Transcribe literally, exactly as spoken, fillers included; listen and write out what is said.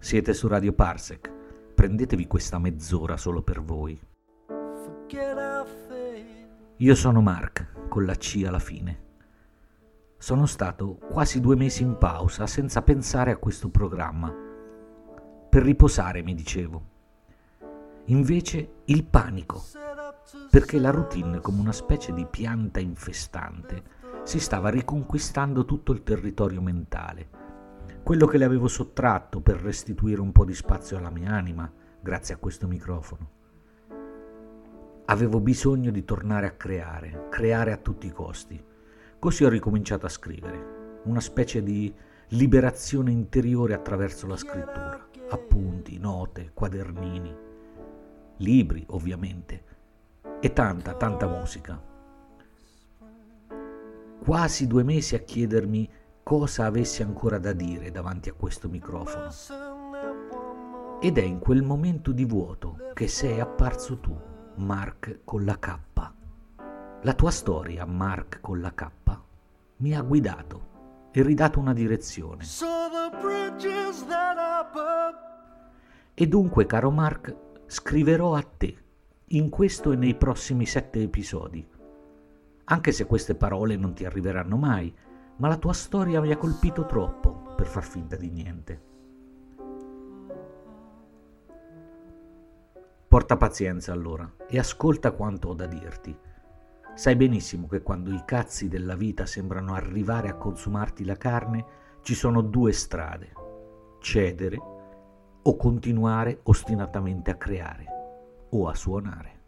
Siete su Radio Parsec. Prendetevi questa mezz'ora solo per voi. Io sono Mark, con la C alla fine. Sono stato quasi due mesi in pausa senza pensare a questo programma. Per riposare, mi dicevo. Invece il panico, perché la routine, come una specie di pianta infestante, si stava riconquistando tutto il territorio mentale. Quello che le avevo sottratto per restituire un po' di spazio alla mia anima, grazie a questo microfono. Avevo bisogno di tornare a creare, creare a tutti i costi. Così ho ricominciato a scrivere, una specie di liberazione interiore attraverso la scrittura, appunti, note, quadernini, libri ovviamente, e tanta, tanta musica. Quasi due mesi a chiedermi cosa avessi ancora da dire davanti a questo microfono. Ed è in quel momento di vuoto che sei apparso tu, Mark con la K. La tua storia, Mark con la K, mi ha guidato e ridato una direzione. E dunque, caro Mark, scriverò a te, in questo e nei prossimi sette episodi. Anche se queste parole non ti arriveranno mai, ma la tua storia mi ha colpito troppo per far finta di niente. Porta pazienza allora e ascolta quanto ho da dirti. Sai benissimo che quando i cazzi della vita sembrano arrivare a consumarti la carne, ci sono due strade: cedere o continuare ostinatamente a creare o a suonare.